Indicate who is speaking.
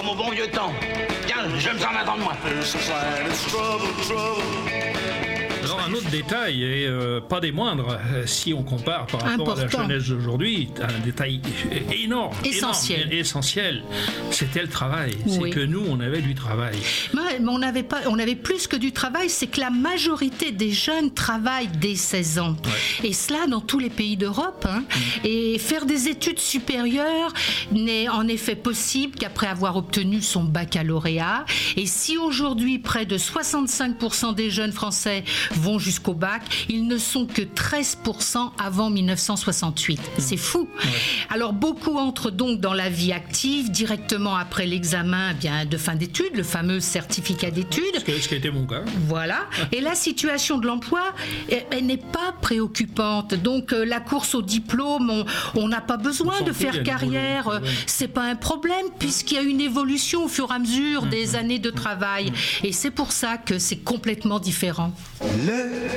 Speaker 1: comme au bon vieux temps. Tiens, je me sens attendre moi.
Speaker 2: Alors un autre détail, et pas des moindres, si on compare par rapport à la jeunesse d'aujourd'hui, un détail énorme, essentiel, c'était le travail. Oui. C'est que nous, on avait du travail.
Speaker 3: Mais on avait plus que du travail, c'est que la majorité des jeunes travaillent dès 16 ans. Ouais. Et cela dans tous les pays d'Europe. Hein. Et faire des études supérieures n'est en effet possible qu'après avoir obtenu son baccalauréat. Et si aujourd'hui, près de 65% des jeunes Français vont jusqu'au bac, ils ne sont que 13% avant 1968. C'est fou. Ouais. Alors beaucoup entrent donc dans la vie active directement après l'examen de fin d'études, le fameux certificat d'études.
Speaker 2: Ce qui a été mon cas.
Speaker 3: Voilà. Et la situation de l'emploi, elle n'est pas préoccupante. Donc la course au diplôme, on n'a pas besoin de faire carrière. C'est pas un problème puisqu'il y a une évolution au fur et à mesure des années de travail. Et c'est pour ça que c'est complètement différent.